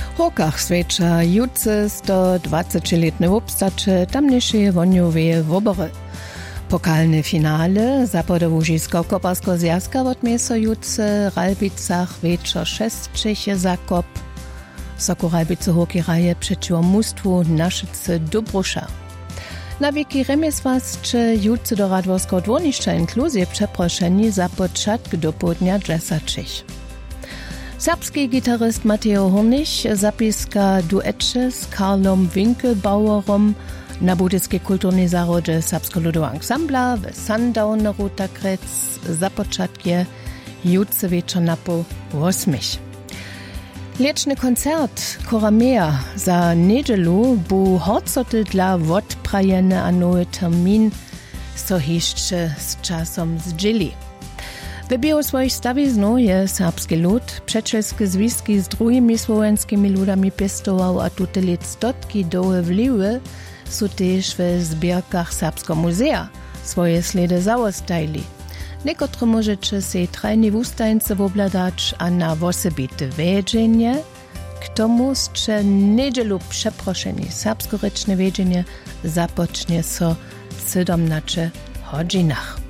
Hokach sveča juce 120-letne obstače tamnejšie vonjoveje wobory. Pokalne finale Zapodołużysko Koparsko Zjazka odmieso juce Ralbicach večer 6 Čeche Zakop. Soko Ralbice hokeraje przeciw mustwu Naszyce Dobrusza. Na wieki remesłascze juce do Radworskiego dwoniszcza inkluzje przeproszeni za początek do południa Czech. Serbski gitarist Mateo Hornich zapiska duetche z Karlom Winkelbauerom na budyskiej kulturnej zarodzie Serbsko-Ludowe Ensembla w Sundowneru Takrec za początkie juce wieczor na po 8. Lieczny koncert Koramea za niedzielu bu horcoty dla odprajene a nowy termin so jeszcze z czasem zdzieli. Wybił swoich stawiznów je serbski lud, przeczelskie związki z drugimi słowenskimi ludami pestował, a tutaj lat stotki doły wliwy są też w zbierkach Serbskiego Muzea swoje ślady zaostajli. Niekotrzy możecie się trajnie w ustajence obladać, a na osobite wiedzienie, k tomu jeszcze niedzielu przeproszeni serbskoryczne wiedzienie zapocznie so w 17 godzinach.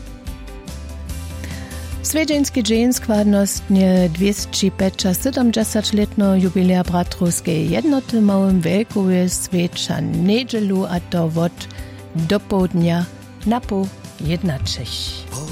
Swiedzieński dzień składnostnie 275-letno jubilea Bratrowskiej jednoty małym wielkowie sveča niedzielu, a to od do południa na po 1.